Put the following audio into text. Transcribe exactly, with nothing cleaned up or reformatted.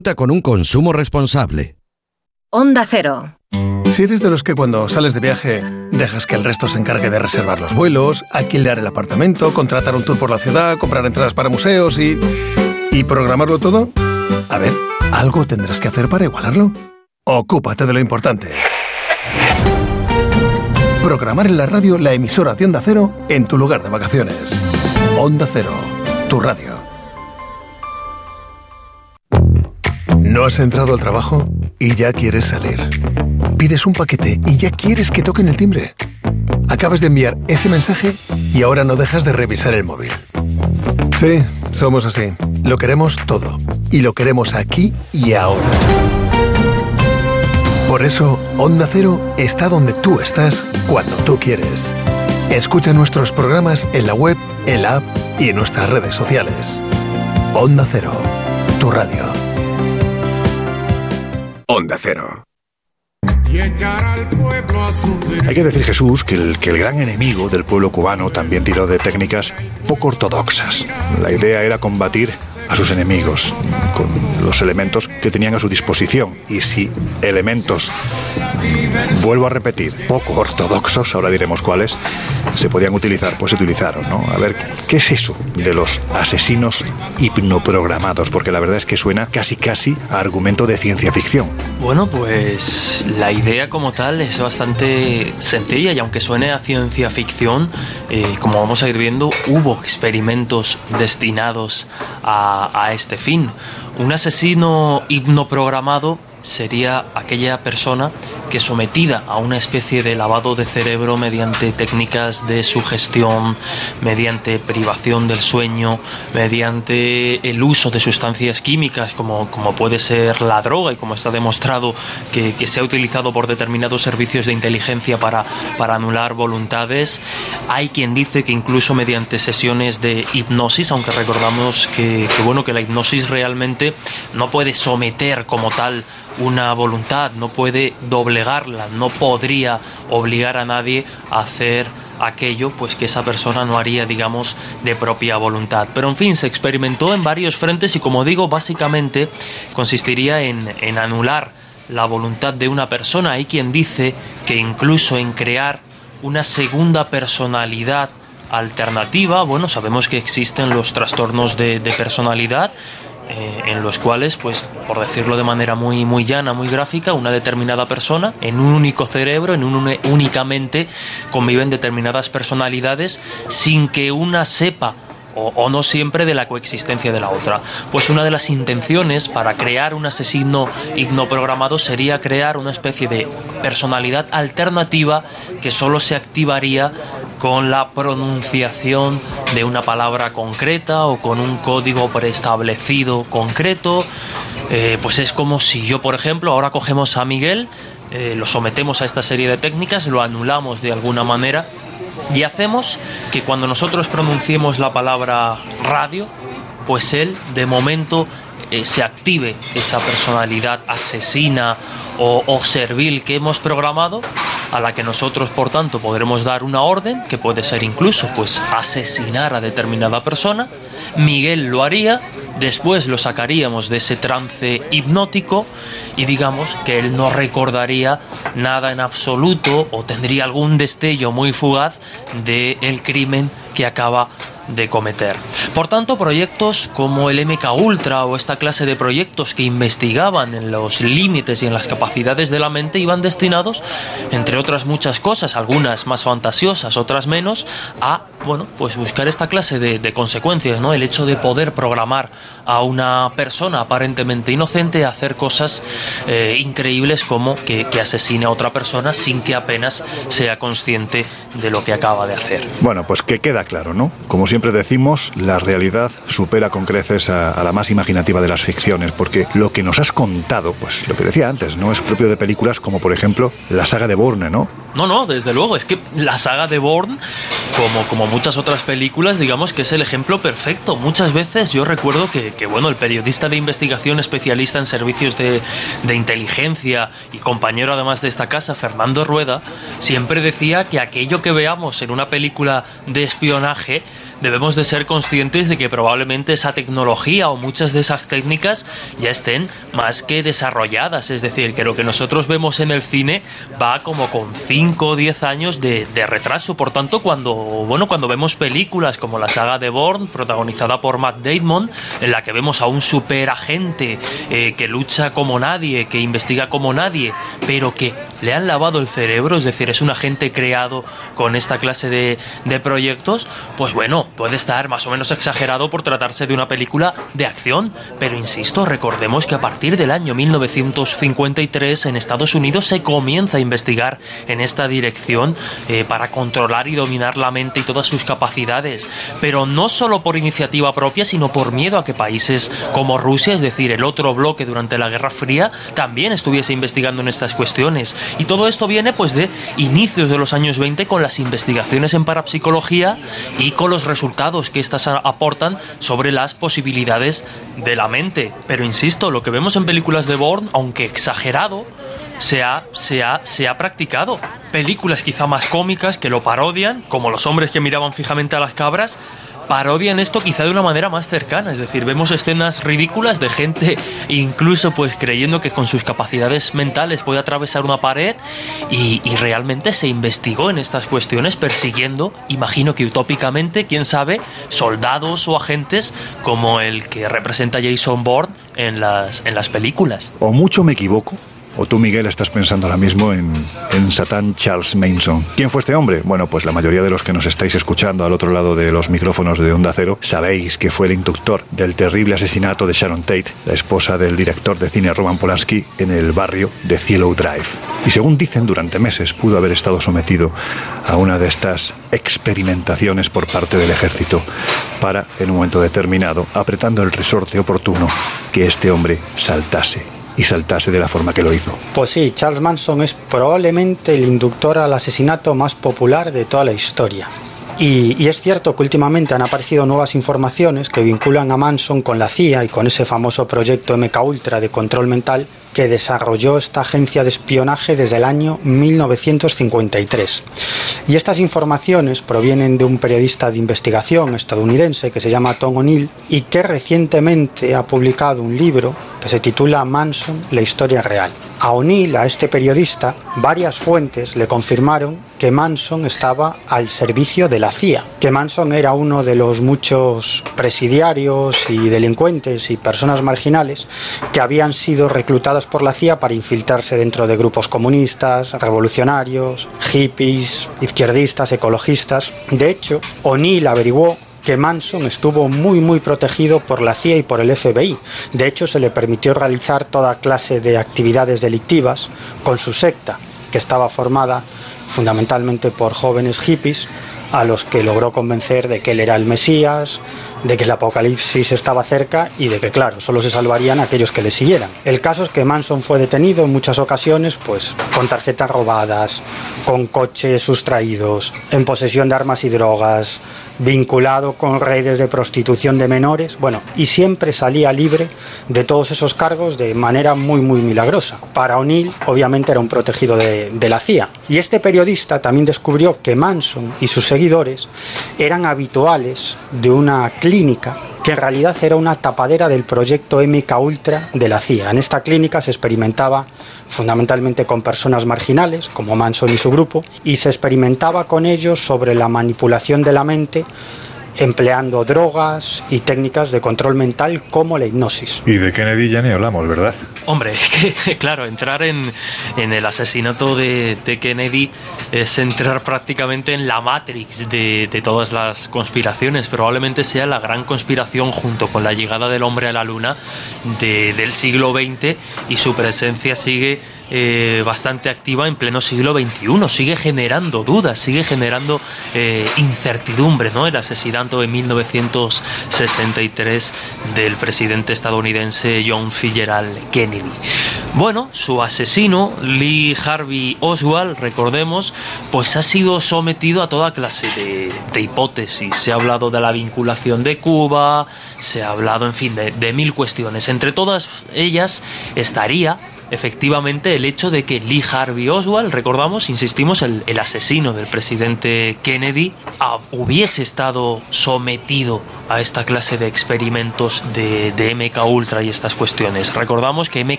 con un consumo responsable. Onda Cero. Si eres de los que cuando sales de viaje dejas que el resto se encargue de reservar los vuelos, alquilar el apartamento, contratar un tour por la ciudad, comprar entradas para museos y... ¿y programarlo todo? A ver, algo tendrás que hacer para igualarlo. Ocúpate de lo importante. Programar en la radio la emisora de Onda Cero en tu lugar de vacaciones. Onda Cero, tu radio. ¿No has entrado al trabajo y ya quieres salir? Pides un paquete y ya quieres que toquen el timbre. Acabas de enviar ese mensaje y ahora no dejas de revisar el móvil. Sí, somos así. Lo queremos todo. Y lo queremos aquí y ahora. Por eso, Onda Cero está donde tú estás cuando tú quieres. Escucha nuestros programas en la web, en la app y en nuestras redes sociales. Onda Cero, tu radio. Onda Cero. Hay que decir, Jesús, que el, que el gran enemigo del pueblo cubano también tiró de técnicas poco ortodoxas. La idea era combatir a sus enemigos con los elementos que tenían a su disposición. Y si elementos, vuelvo a repetir, poco ortodoxos, ahora diremos cuáles, se podían utilizar, pues se utilizaron, ¿no? A ver, ¿qué es eso de los asesinos hipnoprogramados? Porque la verdad es que suena casi casi a argumento de ciencia ficción. Bueno, pues la idea como tal es bastante sencilla y aunque suene a ciencia ficción, eh, como vamos a ir viendo, hubo experimentos destinados a, a este fin. Un asesino hipnoprogramado sería aquella persona que, sometida a una especie de lavado de cerebro mediante técnicas de sugestión, mediante privación del sueño, mediante el uso de sustancias químicas como, como puede ser la droga y como está demostrado que, que se ha utilizado por determinados servicios de inteligencia para, para anular voluntades. Hay quien dice que incluso mediante sesiones de hipnosis, aunque recordamos que, que, bueno, que la hipnosis realmente no puede someter como tal una voluntad, no puede doblegarla, no podría obligar a nadie a hacer aquello pues que esa persona no haría, digamos, de propia voluntad. Pero en fin, se experimentó en varios frentes y, como digo, básicamente consistiría en, en anular la voluntad de una persona. Hay quien dice que incluso en crear una segunda personalidad alternativa. Bueno, sabemos que existen los trastornos de, de personalidad, Eh, en los cuales, pues, por decirlo de manera muy, muy llana, muy gráfica, una determinada persona, en un único cerebro, en un únicamente conviven determinadas personalidades sin que una sepa o, o no siempre de la coexistencia de la otra. Pues una de las intenciones para crear un asesino hipnoprogramado sería crear una especie de personalidad alternativa que solo se activaría con la pronunciación de una palabra concreta o con un código preestablecido concreto. Eh, pues es como si yo, por ejemplo, ahora cogemos a Miguel, eh, lo sometemos a esta serie de técnicas, lo anulamos de alguna manera y hacemos que cuando nosotros pronunciemos la palabra radio, pues él de momento eh, se active esa personalidad asesina o, o servil que hemos programado, a la que nosotros, por tanto, podremos dar una orden, que puede ser incluso pues asesinar a determinada persona. Miguel lo haría, después lo sacaríamos de ese trance hipnótico y digamos que él no recordaría nada en absoluto o tendría algún destello muy fugaz del crimen que acaba de cometer. Por tanto, proyectos como el M K Ultra o esta clase de proyectos que investigaban en los límites y en las capacidades de la mente iban destinados, entre otras muchas cosas, algunas más fantasiosas, otras menos, a, bueno, pues buscar esta clase de, de consecuencias, ¿no? El hecho de poder programar a una persona aparentemente inocente a hacer cosas eh, increíbles como que, que asesine a otra persona sin que apenas sea consciente de lo que acaba de hacer. Bueno, pues que queda claro, ¿no? Como siempre decimos, la realidad supera con creces a, a la más imaginativa de las ficciones, porque lo que nos has contado, pues lo que decía antes, no es propio de películas como, por ejemplo, la saga de Bourne, ¿no? No, no, desde luego, es que la saga de Bourne, como, como muchas otras películas, digamos que es el ejemplo perfecto. Muchas veces yo recuerdo que, que bueno, el periodista de investigación especialista en servicios de, de inteligencia y compañero además de esta casa, Fernando Rueda, siempre decía que aquello que veamos en una película de espionaje debemos de ser conscientes de que probablemente esa tecnología o muchas de esas técnicas ya estén más que desarrolladas. Es decir, que lo que nosotros vemos en el cine va como con cinco o diez años de, de retraso. Por tanto, cuando, bueno, cuando vemos películas como la saga de Bourne, protagonizada por Matt Damon, en la que vemos a un superagente eh, que lucha como nadie, que investiga como nadie, pero que le han lavado el cerebro, es decir, es un agente creado con esta clase de, de proyectos, pues bueno, puede estar más o menos exagerado por tratarse de una película de acción, pero insisto, recordemos que a partir del año mil novecientos cincuenta y tres en Estados Unidos se comienza a investigar en esta dirección eh, para controlar y dominar la mente y todas sus capacidades, pero no solo por iniciativa propia, sino por miedo a que países como Rusia, es decir, el otro bloque durante la Guerra Fría, también estuviese investigando en estas cuestiones. Y todo esto viene pues de inicios de los años veinte con las investigaciones en parapsicología y con los resultados que estas aportan sobre las posibilidades de la mente. Pero insisto, lo que vemos en películas de Bourne, aunque exagerado, se ha, se ha, se ha practicado. Películas quizá más cómicas que lo parodian, como Los hombres que miraban fijamente a las cabras, parodian esto quizá de una manera más cercana, es decir, vemos escenas ridículas de gente incluso pues creyendo que con sus capacidades mentales puede atravesar una pared y, y realmente se investigó en estas cuestiones persiguiendo, imagino que utópicamente, quién sabe, soldados o agentes como el que representa Jason Bourne en las, en las películas. O mucho me equivoco, o tú, Miguel, estás pensando ahora mismo en, en Satan Charles Manson. ¿Quién fue este hombre? Bueno, pues la mayoría de los que nos estáis escuchando al otro lado de los micrófonos de Onda Cero sabéis que fue el inductor del terrible asesinato de Sharon Tate, la esposa del director de cine Roman Polanski, en el barrio de Cielo Drive. Y según dicen, durante meses pudo haber estado sometido a una de estas experimentaciones por parte del ejército para, en un momento determinado, apretando el resorte oportuno, que este hombre saltase. Y saltase de la forma que lo hizo. Pues sí, Charles Manson es probablemente el inductor al asesinato más popular de toda la historia. Y, y es cierto que últimamente han aparecido nuevas informaciones que vinculan a Manson con la C I A y con ese famoso proyecto M K Ultra de control mental que desarrolló esta agencia de espionaje desde el año mil novecientos cincuenta y tres. Y estas informaciones provienen de un periodista de investigación estadounidense que se llama Tom O'Neill y que recientemente ha publicado un libro que se titula Manson, la historia real. A O'Neill, a este periodista, varias fuentes le confirmaron que Manson estaba al servicio de la C I A, que Manson era uno de los muchos presidiarios y delincuentes y personas marginales que habían sido reclutadas por la C I A para infiltrarse dentro de grupos comunistas, revolucionarios, hippies, izquierdistas, ecologistas. De hecho, O'Neill averiguó que Manson estuvo muy muy protegido por la C I A y por el F B I. De hecho, se le permitió realizar toda clase de actividades delictivas con su secta, que estaba formada fundamentalmente por jóvenes hippies a los que logró convencer de que él era el Mesías, de que el apocalipsis estaba cerca y de que, claro, solo se salvarían aquellos que le siguieran. El caso es que Manson fue detenido en muchas ocasiones, pues con tarjetas robadas, con coches sustraídos, en posesión de armas y drogas, vinculado con redes de prostitución de menores, bueno, y siempre salía libre de todos esos cargos de manera muy muy milagrosa. Para O'Neill, obviamente, era un protegido de, de la C I A. Y este periodista también descubrió que Manson y sus seguidores eran habituales de una clínica que en realidad era una tapadera del proyecto M K Ultra de la C I A. En esta clínica se experimentaba fundamentalmente con personas marginales, como Manson y su grupo, y se experimentaba con ellos sobre la manipulación de la mente, empleando drogas y técnicas de control mental como la hipnosis. Y de Kennedy ya ni hablamos, ¿verdad? Hombre, que, claro, entrar en, en el asesinato de, de Kennedy es entrar prácticamente en la Matrix de, de todas las conspiraciones. Probablemente sea la gran conspiración junto con la llegada del hombre a la luna de, del siglo veinte, y su presencia sigue Eh, bastante activa en pleno siglo veintiuno, sigue generando dudas, sigue generando eh, incertidumbre, ¿no? El asesinato de mil novecientos sesenta y tres del presidente estadounidense John Fitzgerald Kennedy. Bueno, su asesino, Lee Harvey Oswald, recordemos, pues ha sido sometido a toda clase de, de hipótesis. Se ha hablado de la vinculación de Cuba, se ha hablado, en fin, de, de mil cuestiones. Entre todas ellas estaría efectivamente el hecho de que Lee Harvey Oswald, recordamos, insistimos, el, el asesino del presidente Kennedy, a, hubiese estado sometido a esta clase de experimentos de, de M K Ultra y estas cuestiones. Recordamos que M